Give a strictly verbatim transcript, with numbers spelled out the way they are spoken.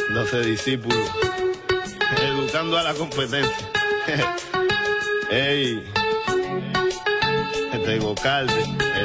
doce discípulos, educando a la competencia. Ey, este Gocalde, el